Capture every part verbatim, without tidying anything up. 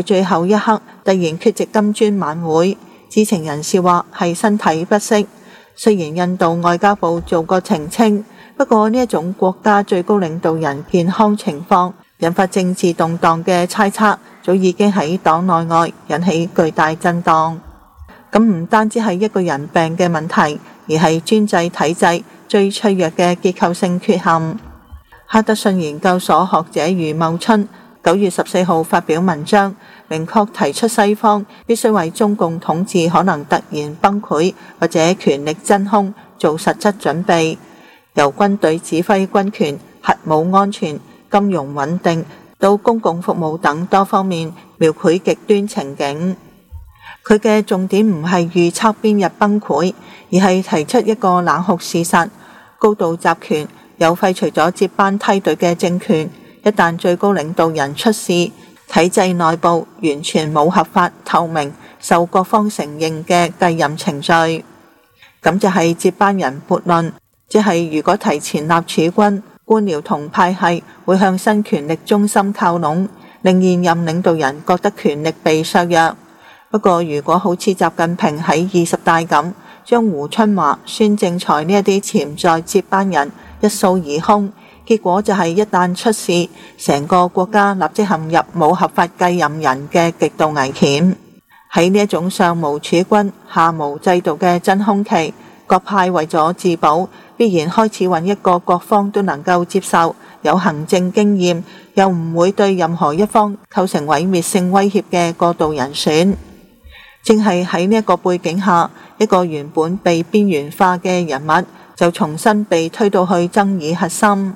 最後一刻突然缺席金磚晚會。知情人士話係身體不適。雖然印度外交部做過澄清，不過呢一種國家最高領導人健康情況引發政治動盪嘅猜測，早已經喺黨內外引起巨大震盪。咁唔單止係一個人病嘅問題，而係專制體制最脆弱嘅結構性缺陷。哈德遜研究所學者余茂春九月十四號發表文章，明確提出西方必須為中共統治可能突然崩潰或者權力真空做實質準備，由軍隊指揮軍權、核武安全、金融穩定到公共服務等多方面描繪極端情景。佢嘅重點唔係預測邊日崩潰，而係提出一個冷酷事實：高度集權有廢除咗接班梯隊嘅政權，一旦最高領導人出事，體制內部完全冇合法、透明、受各方承認嘅繼任程序。咁就係接班人悖論，即係如果提前立儲君，官僚同派系會向新權力中心靠攏，令現任領導人覺得權力被削弱。不過如果好似習近平喺二十大咁，將胡春華、孫政才呢一啲潛在接班人一掃而空，結果就係一旦出事，成個國家立即陷入冇合法繼任人嘅極度危險。喺呢一種上無儲君、下無制度嘅真空期，各派為咗自保，必然開始揾一個各方都能夠接受、有行政經驗，又唔會對任何一方構成毀滅性威脅嘅過渡人選。正係喺呢一個背景下，一個原本被邊緣化嘅人物就重新被推到去爭議核心。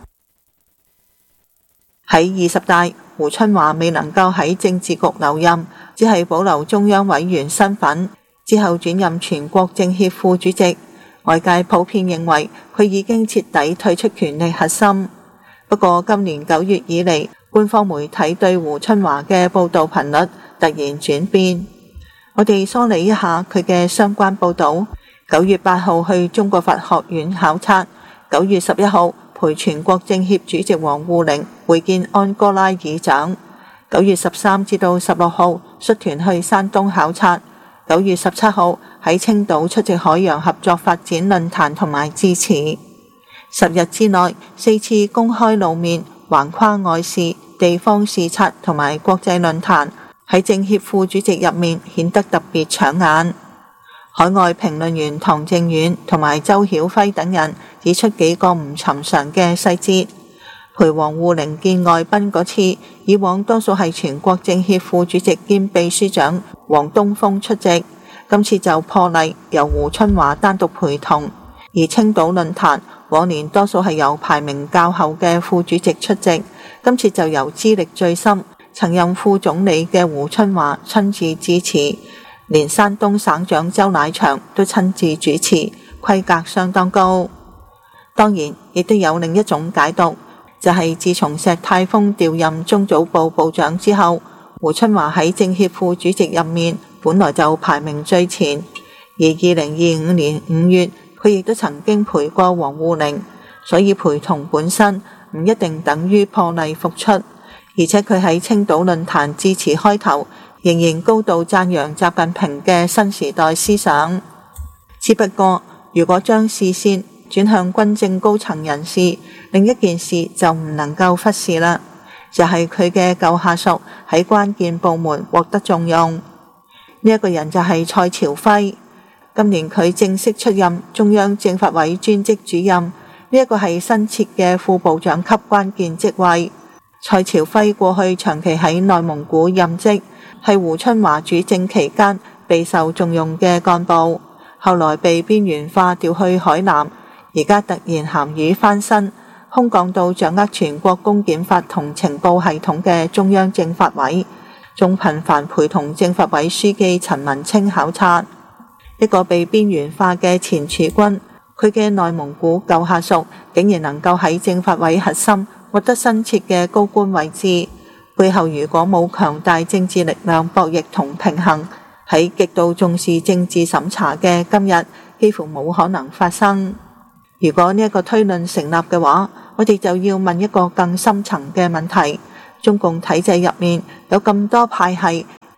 喺二十大，胡春華未能夠喺政治局留任，只係保留中央委員身份，之後轉任全國政協副主席。外界普遍認為佢已經徹底退出權力核心。不過今年九月以嚟，官方媒體對胡春華嘅報道頻率突然轉變。我哋梳理一下佢嘅相關報道。九月八號去中國佛學院考察，九月十一號陪全國政協主席王滬寧會見安哥拉議長。九月十三至到十六號率團去山東考察。九月十七號喺青島出席海洋合作發展論壇同埋致辭。十日之內四次公開露面，橫跨外事、地方視察同埋國際論壇，喺政協副主席入面顯得特別搶眼。海外評論員唐正遠同埋周曉輝等人指出幾個唔尋常嘅細節。陪王滬寧見外賓嗰次，以往多數係全國政協副主席兼秘書長王東峰出席，今次就破例由胡春華單獨陪同。而青島論壇往年多數係由排名較後嘅副主席出席，今次就由資歷最深、曾任副總理嘅胡春華親自致辭，連山東省長周乃祥都親自主持，規格相當高。當然，亦都有另一種解讀，就係、是、自從石泰峰調任中組部部長之後，胡春華喺政協副主席入面本來就排名最前，而二零二五年五月佢亦都曾經陪過王滬寧，所以陪同本身唔一定等於破例復出。而且佢喺青島論壇致辭開頭仍然高度讚揚習近平嘅新時代思想。只不過如果將視線轉向軍政高層人士，另一件事就唔能夠忽視啦，就係佢嘅舊下屬喺關鍵部門獲得重用。呢、這、一個人就係蔡朝輝。今年佢正式出任中央政法委專職主任，呢、這、一個係新設嘅副部長級關鍵職位。蔡朝輝過去長期喺內蒙古任職，係胡春華主政期間備受重用嘅幹部，後來被邊緣化調去海南，而家突然鹹魚翻身，空降到掌握全國公檢法同情報系統嘅中央政法委，仲頻繁陪同政法委書記陳文清考察。一個被邊緣化嘅前儲君，佢嘅內蒙古舊下屬竟然能夠喺政法委核心獲得新設嘅高官位置，背後如果冇強大政治力量博弈同平衡，喺極度重視政治審查嘅今日，幾乎冇可能發生。如果呢一個推論成立嘅話，我哋就要問一個更深層嘅問題：中共體制入面有咁多派系，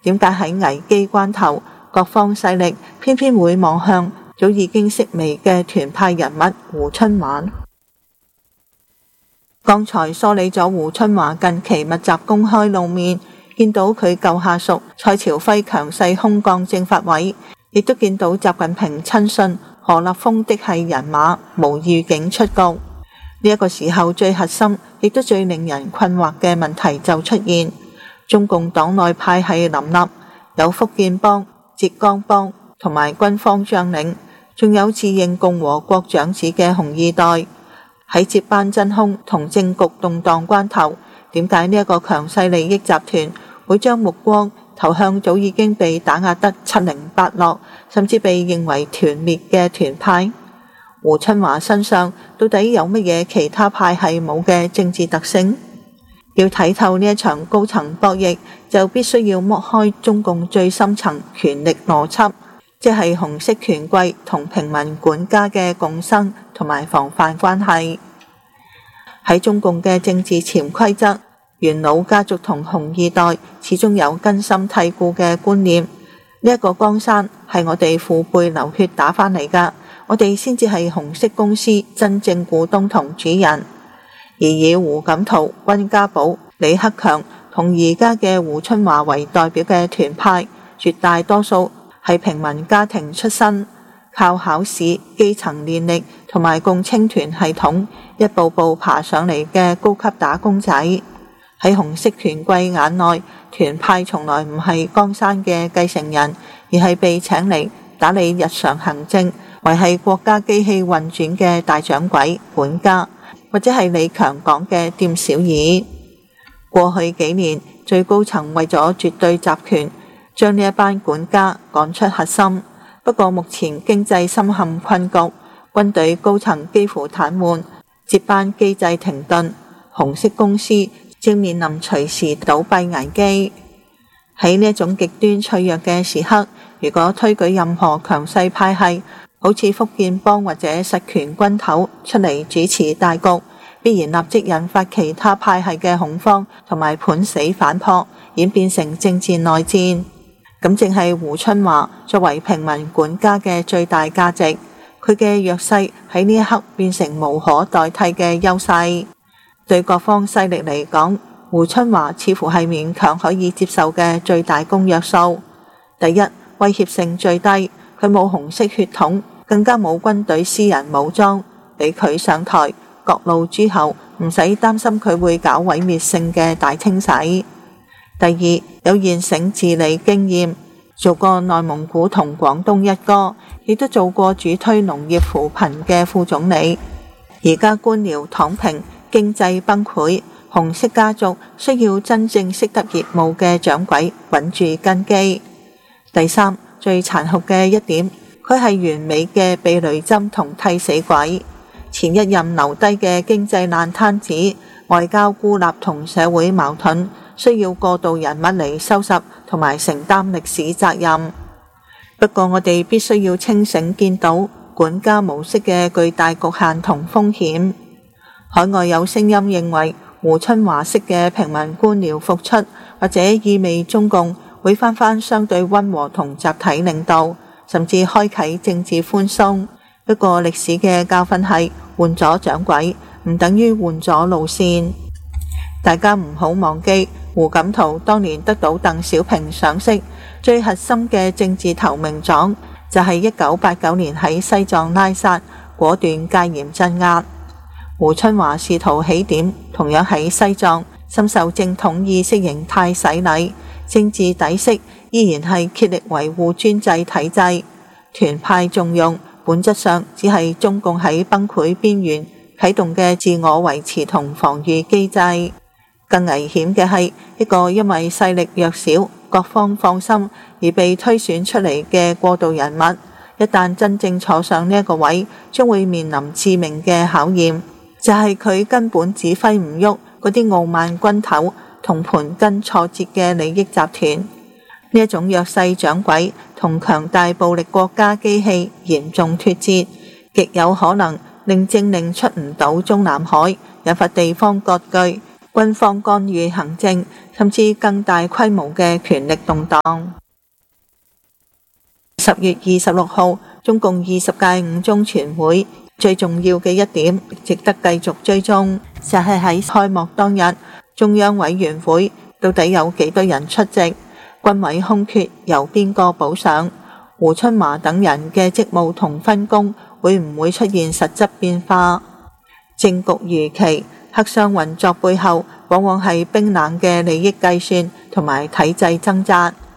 點解喺危機關頭，各方勢力偏偏會望向早已經式微嘅團派人物胡春華？剛才梳理咗胡春華近期密集公開露面，見到佢舊下屬蔡朝輝強勢空降政法委，亦都見到習近平親信何立峰的係人馬無預警出局。呢、這、一個時候最核心亦都最令人困惑嘅問題就出現，中共黨內派系林立，有福建幫、浙江幫同埋軍方將領，仲有自認共和國長子嘅紅二代。喺接班真空同政局動盪關頭，點解呢一個強勢利益集團會將目光投向早已經被打壓得七零八落，甚至被認為團滅嘅團派？胡春華身上到底有乜嘢其他派系冇嘅政治特性？要睇透呢一場高層博弈，就必須要剝開中共最深層權力邏輯，即係紅色權貴同平民管家嘅共生同埋防範關係。喺中共嘅政治潛規則，元老家族同紅二代始終有根深蒂固嘅觀念，呢一個江山係我哋父輩流血打返嚟㗎，我哋先至係紅色公司真正股東同主人。而以胡錦濤、溫家寶、李克強同而家嘅胡春華為代表嘅團派，絕大多數係平民家庭出身，靠考試、基層練力同埋共青團系統一步步爬上嚟嘅高級打工仔。喺紅色權貴眼內，團派從來唔係江山嘅繼承人，而係被請嚟打理日常行政、維繫國家機器運轉嘅大掌櫃管家，或者係李強講嘅店小二。過去幾年，最高層為咗絕對集權，將呢一班管家趕出核心。不過目前經濟深陷困局，軍隊高層幾乎癱瘓，接班機制停頓，紅色公司正面臨隨時倒閉危機。喺呢一種極端脆弱嘅時刻，如果推舉任何強勢派系，好似福建幫或者實權軍頭出嚟主持大局，必然立即引發其他派系嘅恐慌同埋判死反撲，演變成政治內戰。咁正係胡春華作為平民管家嘅最大價值，佢嘅弱勢喺呢一刻變成無可代替嘅優勢。對各方勢力嚟講，胡春華似乎係勉強可以接受嘅最大公約數。第一，威脅性最低，佢冇紅色血統，更加冇軍隊私人武裝，俾佢上台，各路諸侯唔使擔心佢會搞毀滅性嘅大清洗。第二，有現成治理經驗，做過內蒙古同廣東一哥，亦都做過主推農業扶貧嘅副總理。而家官僚躺平，經濟崩潰，紅色家族需要真正識得業務嘅掌櫃穩住根基。第三，最殘酷嘅一點，佢係完美嘅避雷針同替死鬼。前一任留低嘅經濟爛攤子、外交孤立同社會矛盾，需要過渡人物嚟收拾同埋承擔歷史責任。不過我哋必須要清醒見到管家模式嘅巨大局限同風險。海外有聲音認為胡春華式嘅平民官僚復出，或者意味中共會翻返相對溫和同集體領導，甚至開啟政治寬鬆。不過歷史嘅教訓係換咗掌櫃唔等於換咗路線。大家唔好忘記，胡錦濤當年得到鄧小平賞識，最核心嘅政治投名狀就係一九八九年喺西藏拉薩果斷戒嚴鎮壓。胡春華試圖起點同樣喺西藏，深受正統意識形態洗禮，政治底色依然係竭力維護專制體制。團派重用本質上只係中共喺崩潰邊緣啟動嘅自我維持同防禦機制。更危險嘅係一個因為勢力弱小、各方放心而被推選出嚟嘅過渡人物，一旦真正坐上呢一個位，將會面臨致命嘅考驗，就係佢根本指揮唔喐嗰啲傲慢軍頭同盤根錯節嘅利益集團。呢一種弱勢掌櫃同強大暴力國家機器嚴重脫節，極有可能令政令出唔到中南海，引發地方割據， 軍方干預行政，甚至更大規模嘅權力動盪。十月二十六號，中共二十屆五中全會最重要嘅一點，值得繼續追蹤，就係喺開幕當日，中央委員會到底有幾多人出席？軍委空缺由邊個補上？胡春華等人嘅職務同分工會唔會出現實質變化？政局如棋，黑箱運作背後往往係冰冷嘅利益計算同埋體制掙扎。